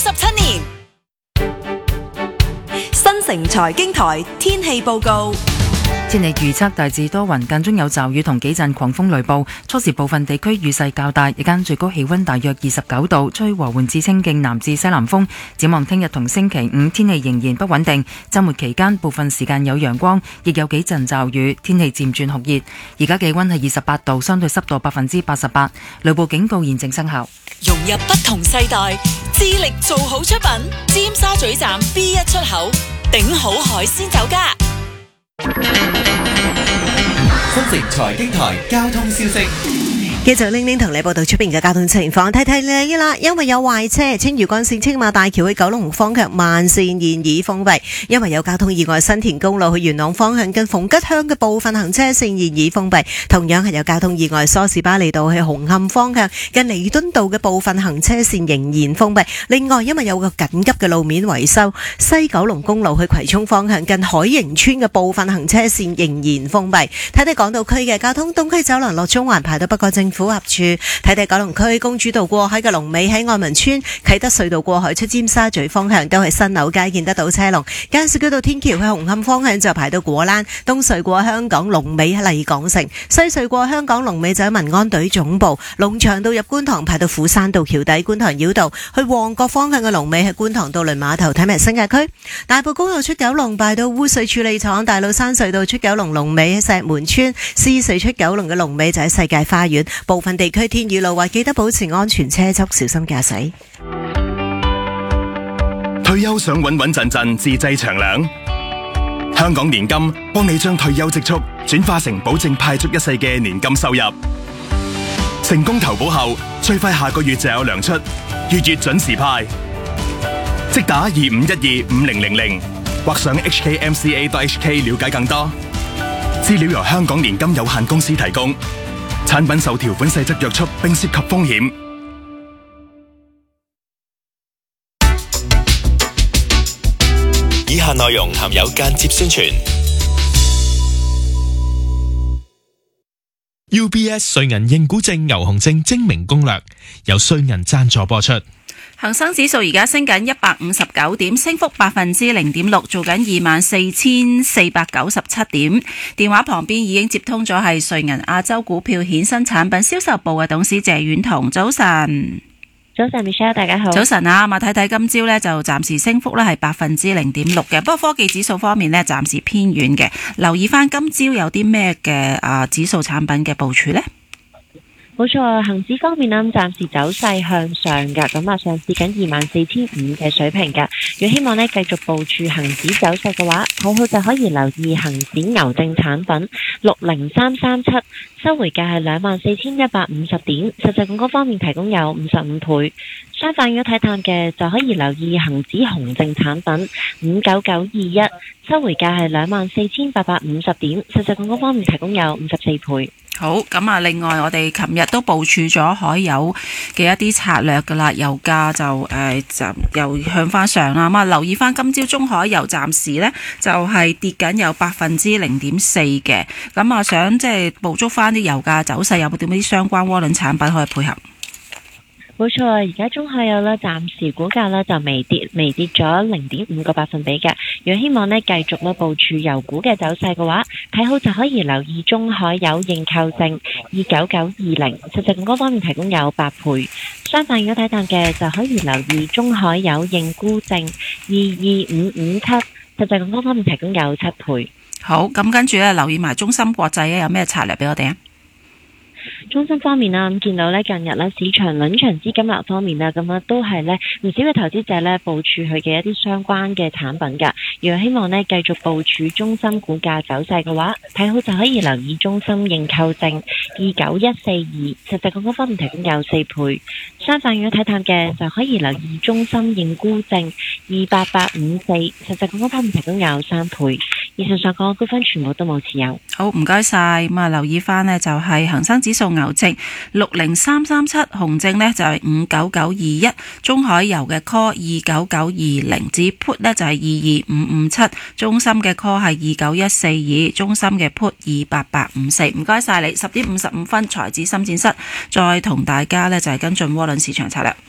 37年。新城財經台天氣報告。 天氣預測大致多雲，間中有驟雨同幾陣狂風雷暴，初時部分地區雨勢較大，日間最高氣溫大約29度，吹和緩至清勁南至西南風。展望聽日同星期五天氣仍然不穩定，週末期間部分時間有陽光，亦有幾陣驟雨，天氣漸轉酷熱。而家氣溫係28度，相對濕度88%，雷暴警告現正生效。 融入不同世代，致力做好出品。尖沙咀站 B1 出口，頂好海鮮酒家。 新城財經台交通消息。 繼續玲玲同你報道出邊嘅交通情況，睇你啦，因為有壞車，青嶼幹線青馬大橋去九龍方向慢線現已封閉，因為有交通意外，新田公路去元朗方向近逢吉鄉嘅部分行車線現已封閉，同樣係有交通意外，梳士巴利道去紅磡方向近彌敦道嘅部分行車線仍然封閉。另外，因為有個緊急嘅路面維修，西九龍公路去葵涌方向近海盈村嘅部分行車線仍然封閉。睇睇港島區嘅交通，東區走廊落中環排到北角政府合署，睇睇九龍區公主道過海嘅龍尾喺愛民村，啟德隧道過海出尖沙咀方向都係新樓街見得到車龍，加士居道天橋去紅磡方向就排到果欄，東隧過香港龍尾喺麗港城，西隧過香港龍尾就喺民安隊總部，龍翔道入觀塘排到斧山道橋底，觀塘繞道去旺角方向嘅龍尾喺觀塘渡輪碼頭。睇埋新界區大埔公路出九龍排到污水處理廠，大老山隧道出九龍龍尾喺石門村，獅隧出九龍嘅龍尾就喺世界花園。部分地區天雨路滑，記得保持安全車速，小心駕駛。 退休想穩穩陣陣自製長糧，香港年金幫你將退休積蓄轉化成保證派足一世嘅年金收入。成功投保後，最快下個月就有糧出，月準時派。即打25125000或上 hkmca.hk 了解更多。資料由香港年金有限公司提供。產品受條款細則約束並涉及風險。 以下內容含有間接宣傳。UBS 瑞銀認股證牛熊證精明攻略，由瑞銀贊助播出。 恒生指數而家升緊159點，升幅0.6%，做緊24,497點。電話旁邊已經接通咗係瑞銀亞洲股票衍生產品銷售部嘅董事謝婉彤，早晨。 早晨 Michelle， 大家好。 早晨啊，睇睇今朝呢就暫時升幅呢係0.6%嘅，不過科技指數方面呢暫時偏軟嘅。留意翻今朝有啲咩嘅指數產品嘅部署呢？ 冇錯，恒指方面暫時走勢向上㗎，咁上試緊24,500嘅水平㗎。如果希望呢繼續部署恒指走勢嘅話，好就可以留意恒指牛證產品60337，收回價係24,150點，實際槓桿方面提供有55倍。相反，如果睇淡嘅就可以留意恒指熊證產品59921，收回價係24,850點，實際槓桿方面提供有54倍。 好，咁另外我哋琴日都部署咗海油嘅一啲策略噶啦，油價就又向翻上啦。咁留意翻今朝中海油暫時呢就係跌緊有0.4%嘅。咁想即係捕捉翻啲油價走勢，有冇啲相關渦輪產品可以配合？ 冇錯，而家中海油暫時股價就微跌咗0.5個百分比嘅。如果希望繼續部署油股嘅走勢嘅話，睇好就可以留意中海油認購證29920，實際槓桿方面提供有8倍。相反，如果睇淡嘅就可以留意中海油認沽證22557，實際槓桿方面提供有7倍。 好，咁跟住留意埋中芯國際有咩策略俾我哋啊？ 中芯方面見到近日市場輪場資金流方面咁都係唔少嘅投資者部署佢嘅一啲相關嘅產品㗎。如果希望繼續部署中芯股價走勢嘅話，睇好就可以留意中芯認購證29142，實際槓桿方面提供有4倍。相反，如果睇淡嘅就可以留意中芯認沽證28854，實際槓桿方面提供有3倍。以上所講嘅股份全部都冇持有。 好，唔該晒。留意翻就係恒生指數牛證60337，熊證就係59921，中海油嘅 call 29920，至 put 就係22557，中芯嘅 call 係29142，中芯嘅 put 28854。唔該晒你。10點55分，財指深展室再同大家就係跟進窩輪市場策略。